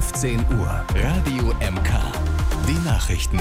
15 Uhr. Radio MK. Die Nachrichten.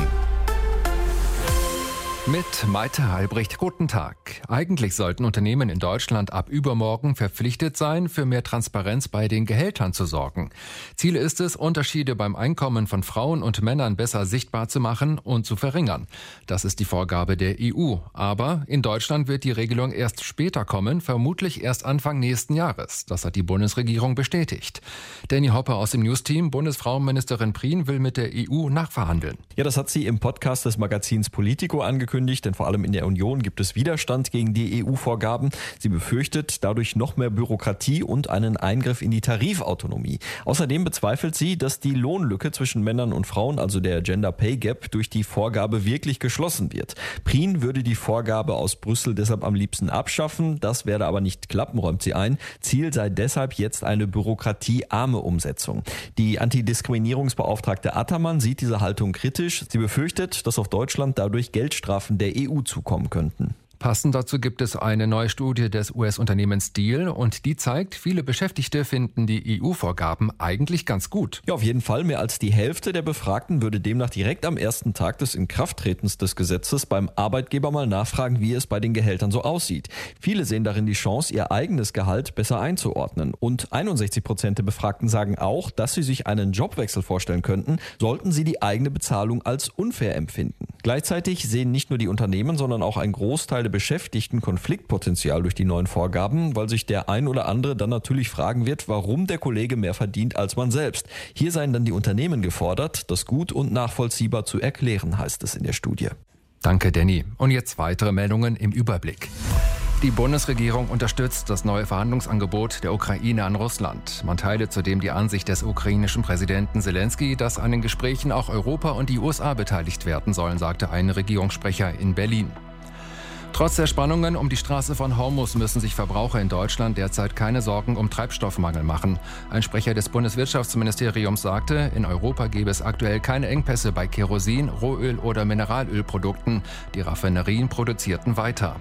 Mit Maite Halbricht, guten Tag. Eigentlich sollten Unternehmen in Deutschland ab übermorgen verpflichtet sein, für mehr Transparenz bei den Gehältern zu sorgen. Ziel ist es, Unterschiede beim Einkommen von Frauen und Männern besser sichtbar zu machen und zu verringern. Das ist die Vorgabe der EU. Aber in Deutschland wird die Regelung erst später kommen, vermutlich erst Anfang nächsten Jahres. Das hat die Bundesregierung bestätigt. Danny Hoppe aus dem News-Team. Bundesfrauenministerin Prien will mit der EU nachverhandeln. Ja, das hat sie im Podcast des Magazins Politico angekündigt, denn vor allem in der Union gibt es Widerstand gegen die EU-Vorgaben. Sie befürchtet dadurch noch mehr Bürokratie und einen Eingriff in die Tarifautonomie. Außerdem bezweifelt sie, dass die Lohnlücke zwischen Männern und Frauen, also der Gender Pay Gap, durch die Vorgabe wirklich geschlossen wird. Prien würde die Vorgabe aus Brüssel deshalb am liebsten abschaffen. Das werde aber nicht klappen, räumt sie ein. Ziel sei deshalb jetzt eine bürokratiearme Umsetzung. Die Antidiskriminierungsbeauftragte Attermann sieht diese Haltung kritisch. Sie befürchtet, dass auf Deutschland dadurch Geldstrafen der EU zukommen könnten. Passend dazu gibt es eine neue Studie des US-Unternehmens Diehl und die zeigt, viele Beschäftigte finden die EU-Vorgaben eigentlich ganz gut. Ja, auf jeden Fall. Mehr als die Hälfte der Befragten würde demnach direkt am ersten Tag des Inkrafttretens des Gesetzes beim Arbeitgeber mal nachfragen, wie es bei den Gehältern so aussieht. Viele sehen darin die Chance, ihr eigenes Gehalt besser einzuordnen. Und 61% der Befragten sagen auch, dass sie sich einen Jobwechsel vorstellen könnten, sollten sie die eigene Bezahlung als unfair empfinden. Gleichzeitig sehen nicht nur die Unternehmen, sondern auch ein Großteil der Beschäftigten Konfliktpotenzial durch die neuen Vorgaben, weil sich der ein oder andere dann natürlich fragen wird, warum der Kollege mehr verdient als man selbst. Hier seien dann die Unternehmen gefordert, das gut und nachvollziehbar zu erklären, heißt es in der Studie. Danke, Danny. Und jetzt weitere Meldungen im Überblick. Die Bundesregierung unterstützt das neue Verhandlungsangebot der Ukraine an Russland. Man teile zudem die Ansicht des ukrainischen Präsidenten Zelensky, dass an den Gesprächen auch Europa und die USA beteiligt werden sollen, sagte ein Regierungssprecher in Berlin. Trotz der Spannungen um die Straße von Hormuz müssen sich Verbraucher in Deutschland derzeit keine Sorgen um Treibstoffmangel machen. Ein Sprecher des Bundeswirtschaftsministeriums sagte, in Europa gebe es aktuell keine Engpässe bei Kerosin, Rohöl oder Mineralölprodukten. Die Raffinerien produzierten weiter.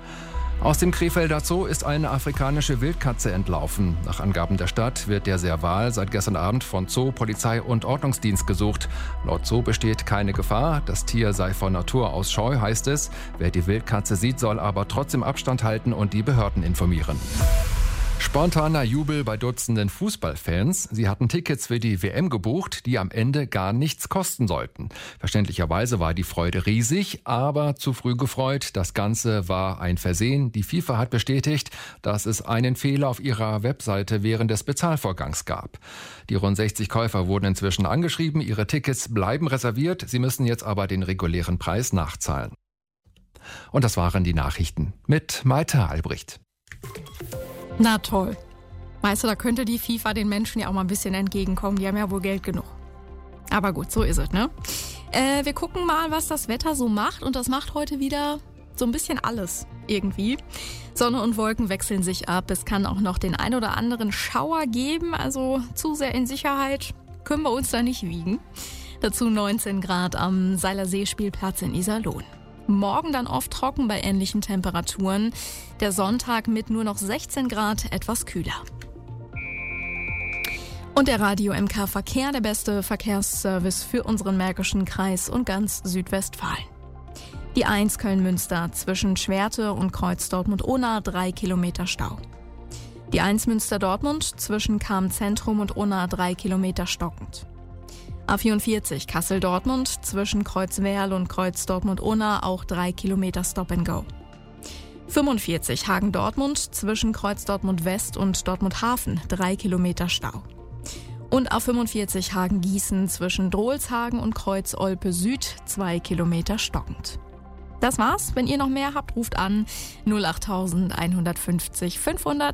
Aus dem Krefelder Zoo ist eine afrikanische Wildkatze entlaufen. Nach Angaben der Stadt wird der Serval seit gestern Abend von Zoo, Polizei und Ordnungsdienst gesucht. Laut Zoo besteht keine Gefahr. Das Tier sei von Natur aus scheu, heißt es. Wer die Wildkatze sieht, soll aber trotzdem Abstand halten und die Behörden informieren. Spontaner Jubel bei Dutzenden Fußballfans. Sie hatten Tickets für die WM gebucht, die am Ende gar nichts kosten sollten. Verständlicherweise war die Freude riesig, aber zu früh gefreut. Das Ganze war ein Versehen. Die FIFA hat bestätigt, dass es einen Fehler auf ihrer Webseite während des Bezahlvorgangs gab. Die rund 60 Käufer wurden inzwischen angeschrieben. Ihre Tickets bleiben reserviert. Sie müssen jetzt aber den regulären Preis nachzahlen. Und das waren die Nachrichten mit Maite Halbricht. Na toll. Weißt du, da könnte die FIFA den Menschen ja auch mal ein bisschen entgegenkommen. Die haben ja wohl Geld genug. Aber gut, so ist es, ne? Wir gucken mal, was das Wetter so macht. Und das macht heute wieder so ein bisschen alles irgendwie. Sonne und Wolken wechseln sich ab. Es kann auch noch den ein oder anderen Schauer geben. Also zu sehr in Sicherheit können wir uns da nicht wiegen. Dazu 19 Grad am Seiler Seespielplatz in Iserlohn. Morgen dann oft trocken bei ähnlichen Temperaturen. Der Sonntag mit nur noch 16 Grad etwas kühler. Und der Radio MK Verkehr, der beste Verkehrsservice für unseren Märkischen Kreis und ganz Südwestfalen. Die 1 Köln-Münster zwischen Schwerte und Kreuz Dortmund-Unna 3 Kilometer Stau. Die 1 Münster-Dortmund zwischen Cham-Zentrum und Unna 3 Kilometer stockend. A44 Kassel-Dortmund zwischen Kreuzwerl und Kreuz Dortmund-Unna auch 3 Kilometer Stop and Go. 45 Hagen-Dortmund zwischen Kreuz Dortmund-West und Dortmund-Hafen 3 Kilometer Stau. Und A45 Hagen-Gießen zwischen Drolshagen und Kreuz Olpe Süd 2 Kilometer stockend. Das war's. Wenn ihr noch mehr habt, ruft an 08150 500